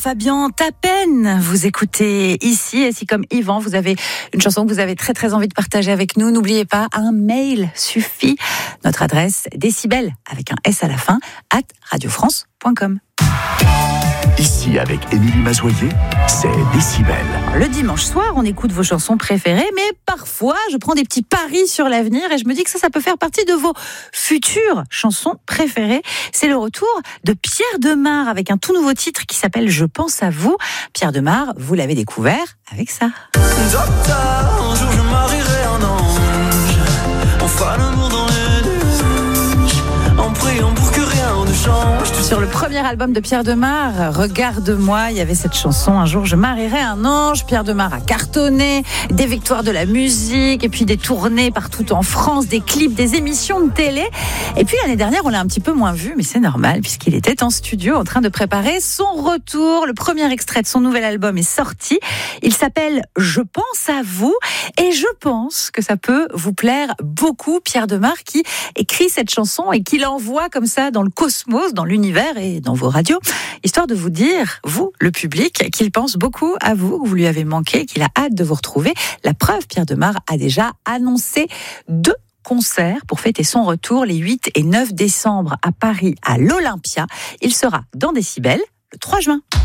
Fabian Tappen, vous écoutez ici, et si comme Yvan, vous avez une chanson que vous avez très très envie de partager avec nous, n'oubliez pas, un mail suffit. Notre adresse, décibel, avec un S à la fin, @radiofrance.com. Ici, avec Émilie Mazoyer, c'est Décibel. Le dimanche soir, on écoute vos chansons préférées, mais parfois, je prends des petits paris sur l'avenir et je me dis que ça peut faire partie de vos futures chansons préférées. C'est le retour de Pierre Demar avec un tout nouveau titre qui s'appelle « Je pense à vous ». Pierre Demar, vous l'avez découvert avec ça. Docteur, un jour je marierai un ange. On fera l'amour dans les nuages, en priant pour que rien ne change. Sur le premier album de Pierre Demar, Regarde-moi, il y avait cette chanson « Un jour je marierai un ange ». Pierre Demar a cartonné, des victoires de la musique et puis des tournées partout en France, des clips, des émissions de télé. Et puis l'année dernière, on l'a un petit peu moins vu, mais c'est normal puisqu'il était en studio en train de préparer son retour. Le premier extrait de son nouvel album est sorti. Il s'appelle « Je pense à vous » et je pense que ça peut vous plaire beaucoup. Pierre Demar qui écrit cette chanson et qui l'envoie comme ça dans le cosmos, dans l'univers et dans vos radios, histoire de vous dire, vous, le public, qu'il pense beaucoup à vous, que vous lui avez manqué, qu'il a hâte de vous retrouver. La preuve, Pierre Demar a déjà annoncé 2 concerts pour fêter son retour les 8 et 9 décembre à Paris, à l'Olympia. Il sera dans Décibel le 3 juin.